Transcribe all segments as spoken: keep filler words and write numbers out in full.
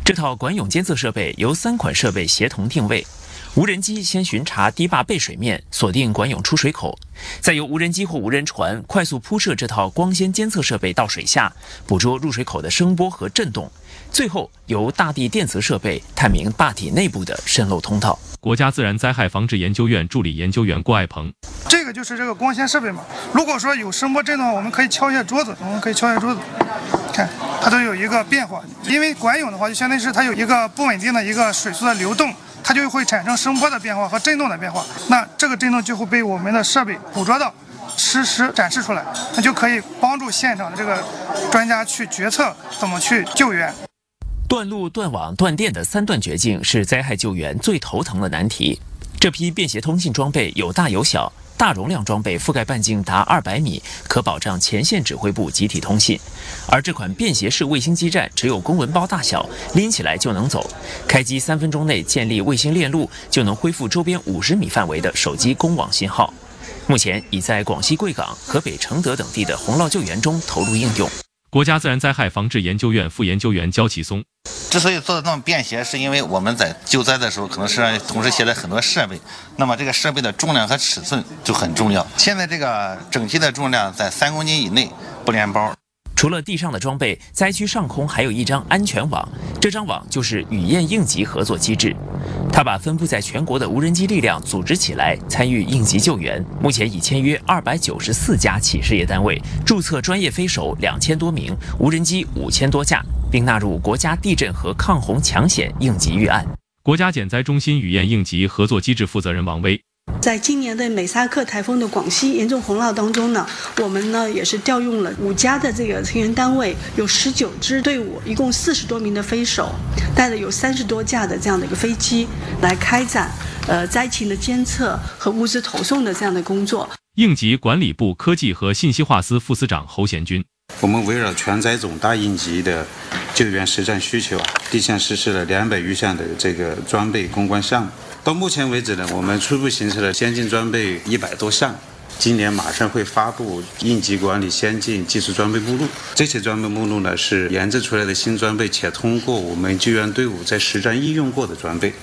这套管涌监测设备由三款设备协同定位。无人机先巡查堤坝背水面，锁定管涌出水口，再由无人机或无人船快速铺设这套光纤监测设备到水下，捕捉入水口的声波和震动，最后由大地电磁设备探明坝体内部的渗漏通道。 国家自然灾害防治研究院助理研究员郭爱鹏， 这个就是这个光纤设备嘛。如果说有声波震动，我们可以敲一下桌子，我们可以敲一下桌子，看它都有一个变化。因为管涌的话，就相当于是它有一个不稳定的一个水速的流动。它就会产生声波的变化和震动的变化，那这个震动就会被我们的设备捕捉到，实时展示出来，那就可以帮助现场的这个专家去决策怎么去救援。 断路、断网、断电的三断绝境是灾害救援最头疼的难题。这批便携通信装备有大有小，大容量装备覆盖半径达二百米，可保障前线指挥部集体通信。而这款便携式卫星基站只有公文包大小，拎起来就能走。开机三分钟内建立卫星链路，就能恢复周边五十米范围的手机公网信号。目前已在广西贵港、河北承德等地的洪涝救援中投入应用。 国家自然灾害防治研究院副研究员焦启松， 之所以做的那么便携，是因为我们在救灾的时候可能是同时携带很多设备，那么这个设备的重量和尺寸就很重要。现在这个整体的重量在三公斤以内，不连包。 除了地上的装备，灾区上空还有一张安全网，这张网就是雨燕应急合作机制。它把分布在全国的无人机力量组织起来，参与应急救援。目前已签约二百九十四家企事业单位，注册专业飞手两千多名，无人机五千多架，并纳入国家地震和抗洪抢险应急预案。 国家减灾中心雨燕应急合作机制负责人王威， 在今年的美萨克台风的广西严重洪涝当中呢，我们呢也是调用了五家的这个成员单位，有十九支队伍，一共四十多名的飞手，带着有三十多架的这样的一个飞机来开展呃灾情的监测和物资投送的这样的工作。 应急管理部科技和信息化司副司长侯贤军， 我们围绕全灾总大应急的救援实战需求啊，地线实施了两百余项的这个装备攻关项目。到目前为止呢，我们初步形成了先进装备一百多项。今年马上会发布应急管理先进技术装备目录，这些装备目录呢是研制出来的新装备，且通过我们救援队伍在实战应用过的装备。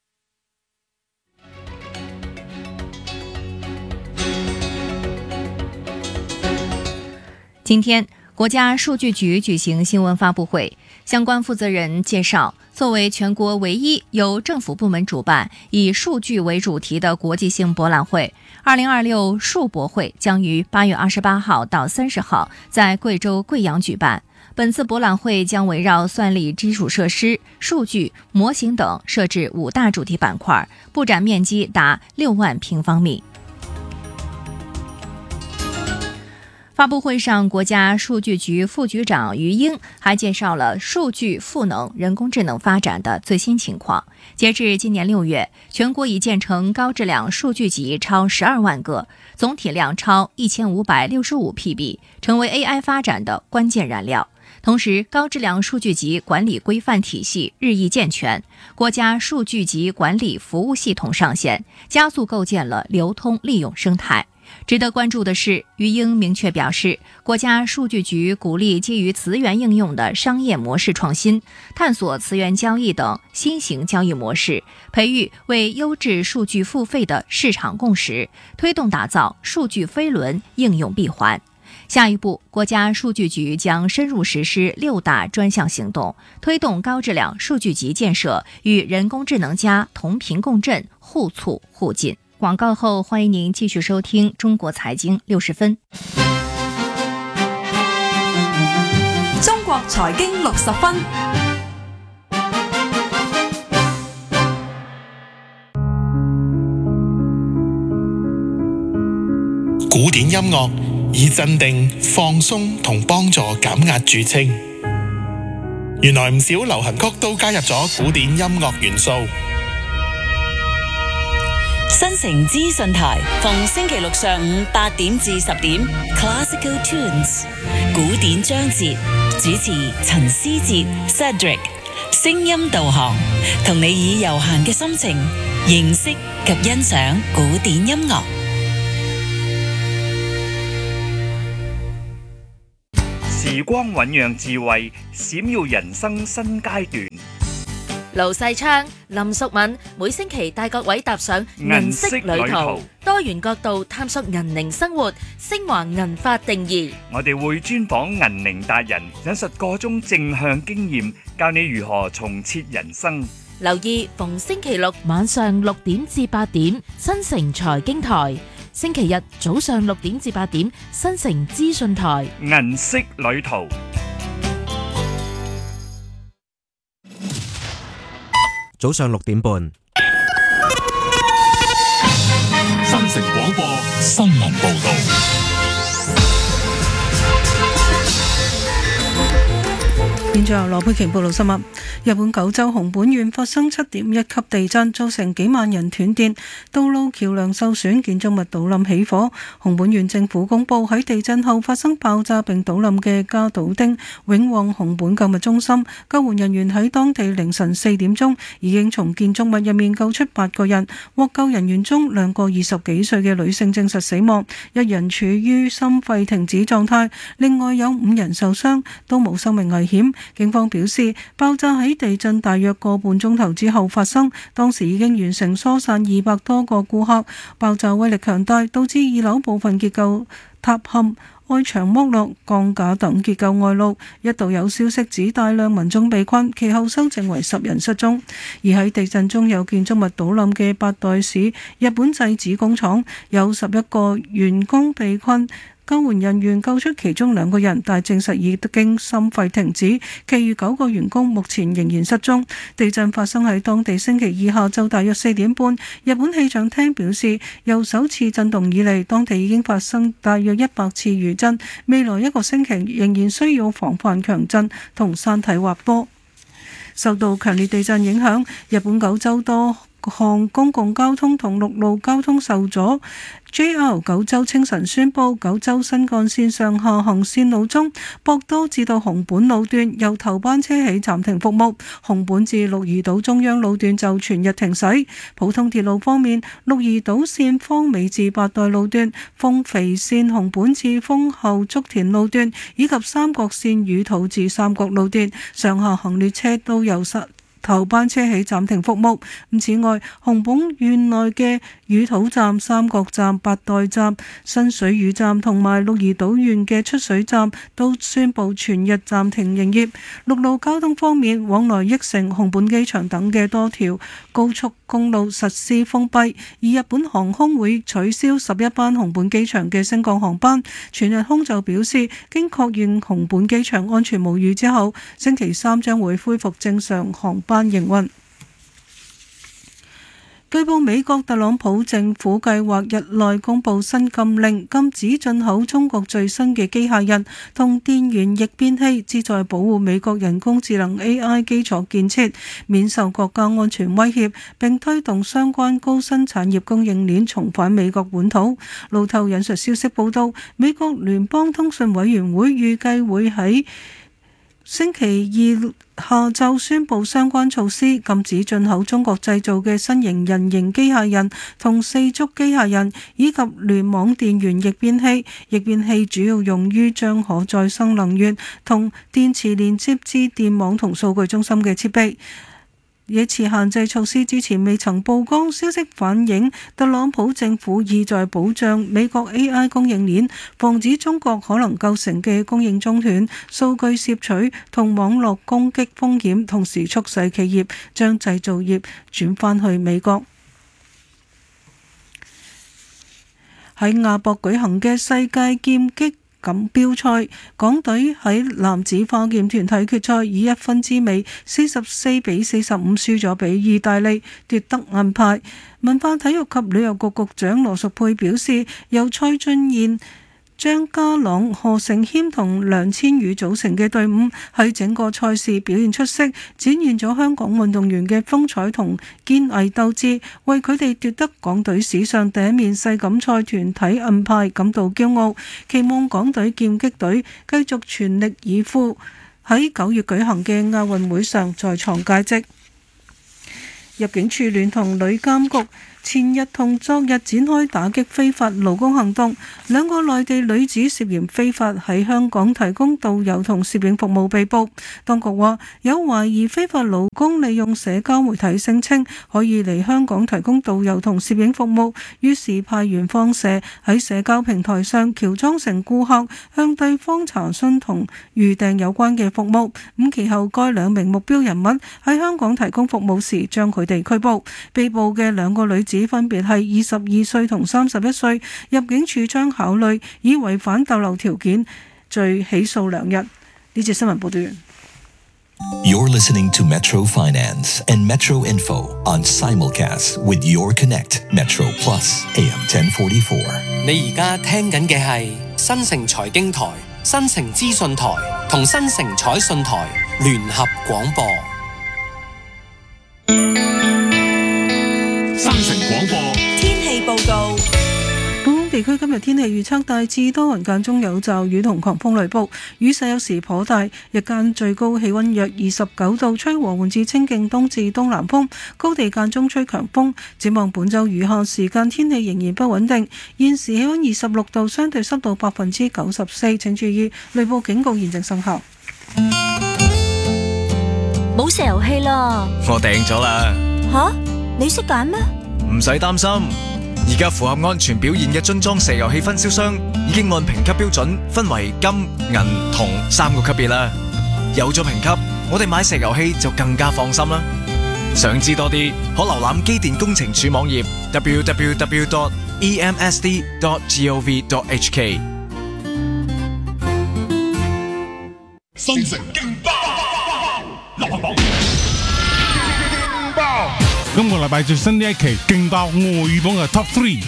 今天，国家数据局举行新闻发布会，相关负责人介绍，作为全国唯一由政府部门主办、以数据为主题的国际性博览会，二零二六数博会将于八月二十八号到三十号在贵州贵阳举办。本次博览会将围绕算力基础设施、数据、模型等设置五大主题板块，布展面积达六万平方米。发布会上，国家数据局副局长于英还介绍了数据赋能人工智能发展的最新情况。截至今年六月，全国已建成高质量数据集超十二万个，总体量超一千五百六十五 P B， 成为 A I 发展的关键燃料。同时，高质量数据集管理规范体系日益健全，国家数据集管理服务系统上线，加速构建了流通利用生态。值得关注的是，于英明确表示，国家数据局鼓励基于词源应用的商业模式创新，探索词源交易等新型交易模式，培育为优质数据付费的市场共识，推动打造数据飞轮应用闭环。下一步，国家数据局将深入实施六大专项行动，推动高质量数据集建设与人工智能加同频共振，互促互进。广告后，欢迎您继续收听中国财经六十分。 中国财经六十分。 古典音樂以鎮定、放鬆同幫助減壓著稱。原來唔少流行曲都加入咗古典音樂元素。 新城資訊台逢星期六上午八點至十點 Classical Tunes 古典章節，主持陳思哲 Cedric， 聲音導航，同你以悠閒嘅心情認識及欣賞古典音樂。 時光醞釀智慧，閃耀人生新階段。 盧世昌、林淑敏每星期帶各位踏上銀色旅途，多元角度探索銀齡生活，昇華銀髮定義。 我哋會專訪銀齡達人，引述各種正向經驗，教你如何重設人生。 留意逢星期六晚上六點至八點，新城財經台；星期日早上六點至八點，新城資訊台。 銀色旅途。 早上六點半， 新城廣播新聞報道。 現在由羅佩瓊報道新聞。日本九州熊本縣發生七點一級地震，造成幾萬人斷電，道路橋梁受損，建築物倒冧起火。熊本縣政府公布喺地震後發生爆炸並倒冧嘅加島町永旺熊本購物中心，救援人員喺當地凌晨四點鐘已經從建築物入面救出八個人。獲救人員中兩個二十幾歲嘅女性證實死亡，一人處於心肺停止狀態，另外有五人受傷，都冇生命危險。警方表示，爆炸喺地震大約個半鐘頭之後發生，當時已經完成疏散二百多個顧客。爆炸威力強大，導致二樓部分結構塌陷、外牆剝落、鋼架等結構外露。一度有消息指大量民眾被困，其後修正為十人失蹤。而喺地震中有建築物倒冧嘅八代市日本製紙工廠，有十一個員工被困。救援人員救出其中兩個人，但證實已經心肺停止，其餘九個員工目前仍然失蹤。地震發生喺當地星期二下晝大約四點半。日本氣象廳表示，由首次震動以嚟，當地已經發生大約一百次餘震，未來一個星期仍然需要防範強震同山體滑坡。受到強烈地震影響，日本九州多項公共交通同陸路交通受阻。J R 九州清晨宣布，九州新幹線上下行線路中，博多至到熊本路段由頭班車起暫停服務，熊本至鹿兒島中央路段就全日停駛。普通鐵路方面，鹿兒島線方美至八代路段、豐肥線熊本至豐後竹田路段以及三角線宇土至三角路段上下行列車都由實頭班車起暫停服務。此外，熊本縣內嘅宇土站、三角站、八代站、新水嶼站同埋鹿兒島縣嘅出水站都宣布全日暫停營業。陸路交通方面，往來益城、熊本機場等嘅多條高速公路實施封閉，而日本航空會取消十一班熊本機場嘅升降航班。全日空就表示，經確認熊本機場安全無虞之後，星期三將會恢復正常航班營運。據報美國特朗普政府計劃日內公布新禁令，禁止進口中國最新嘅機械人同電源逆變器，旨在保護美國人工智能 A I 基礎建設，免受國家安全威脅，並推動相關高新產業供應鏈重返美國本土。路透引述消息報道，美國聯邦通訊委員會預計會喺星期二下晝宣布相關措施，禁止進口中國製造嘅新型人形機械人同四足機械人，以及聯網電源逆變器。逆變器主要用於將可再生能源同電池連接至電網同數據中心嘅設備。呢次限制措施之前未曾曝光，消息反映特朗普政府意在保障美國 A I 供應鏈，防止中國可能構成嘅供應中斷、數據攝取同網絡攻擊風險，同時促使企業將製造業轉返去美國。喺亞博舉行嘅世界劍擊錦標賽，港隊喺男子花劍團體決賽以一分之微四十四比四十五輸咗俾意大利，奪得銀牌。文化體育及旅遊局局長羅淑佩表示，由蔡俊彥、張家朗、何成謙同梁千羽組成嘅隊伍喺整個賽事表現出色，展現咗香港運動員嘅風采同堅毅鬥志，為佢哋奪得港隊史上第一面世錦賽團體銀牌感到驕傲。期望港隊劍擊隊繼續全力以赴，喺九月舉行嘅亞運會上再創佳績。入境處聯同旅監局前日同昨日展開打擊非法勞工行動，兩個內地女子涉嫌非法喺香港提供導遊同攝影服務被捕。當局話有懷疑非法勞工利用社交媒體聲稱可以嚟香港提供導遊同攝影服務，於是派員放蛇喺社交平台上喬裝成顧客，向對方查詢同預訂有關嘅服務。咁其後該兩名目標人物喺香港提供服務時，將佢哋拘捕。被捕嘅兩個女子分別係二十二歲同三十一歲，入境處將考慮以違反逗留條件罪起訴兩日。呢節新聞報道完。 You're listening to Metro Finance and Metro Info on simulcast with Your Connect Metro Plus A M ten forty-four。 你而家聽緊嘅係新城財經台、新城資訊台同新城彩信台聯合廣播。 新城廣播天氣報告。 本港地區今日天氣預測大致多雲間中有驟雨同狂風雷暴，雨勢有時頗大，日間最高氣溫約二十九度，吹和緩至清勁東至東南風，高地間中吹強風。展望本週餘下時間天氣仍然不穩定。現時氣溫二十六度，相對濕度百分之九十四，請注意雷暴警告現正生效。 冇石油氣啦， 我訂咗啦。 吓？你識揀咩？ 唔使擔心，而家符合安全表現嘅樽裝石油氣分銷商已經按評級標準分為金、銀、銅三個級別啦。有咗評級，我哋買石油氣就更加放心啦。想知多啲，可瀏覽機電工程署網頁 double-u double-u double-u dot e m s d dot gov dot h k。 新城勁爆流行榜。 今個禮拜最新呢一期勁爆外語榜嘅 Top Three。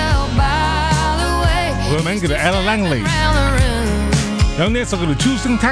佢個名叫做 Ella Langley， 有呢一首叫做 Choosing Taxi。